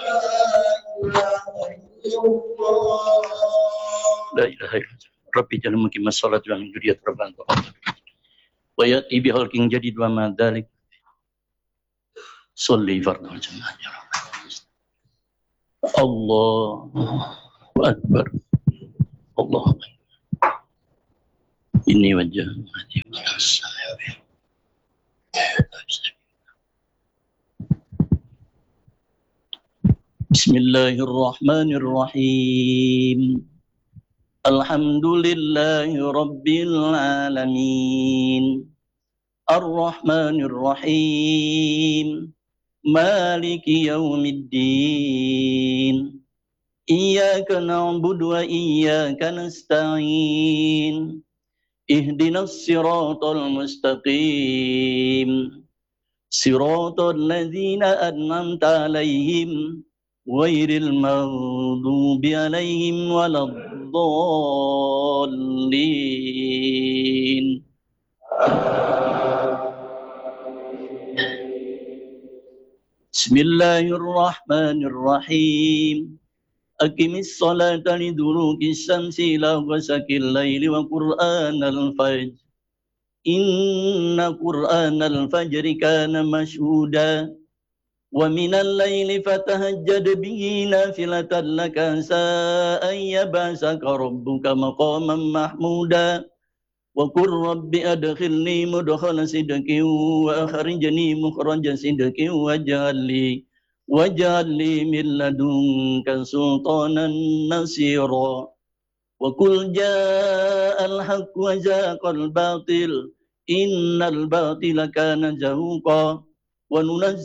لا إله إلا الله ربي جل مقيم الصلاة ومن ذرية ربنا ويأتي بخلق جديد وما ذلك صلي فرض الجماعة يا رب الله أكبر الله أكبر إني وجهت وجهي بسم الله الرحمن الرحيم الحمد لله رب العالمين الرحمن الرحيم مالك يوم الدين إياك نعبد وإياك نستعين اهدنا الصراط المستقيم صراط الذين أنعمت عليهم غير المغضوب عليهم ولا الضالين بسم الله الرحمن الرحيم أقم الصلاة لدلوك الشمس إلى غسق الليل وقرآن الفجر إن قرآن الفجر كان مشهودا ومن الليل فتهجد به نافلة لك عسى أن يبعثك ربك مقاما محمودا وقل رب أدخلني مدخل صدق وأخرجني مخرج صدق واجعل لي من لدنك سلطانا نصيرا وقل جاء الحق وزهق الباطل إن الباطل كان زهوقا وننزل